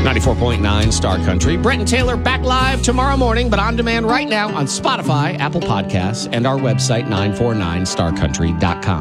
94.9 Star Country. Brent and Taylor back live tomorrow morning, but on demand right now on Spotify, Apple Podcasts, and our website, 949starcountry.com.